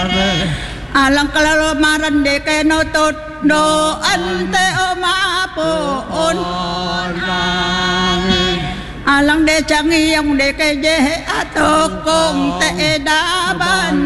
alang kalalo marande kay no tot no ante o maapon alang de changi yang de kay je atokong te daban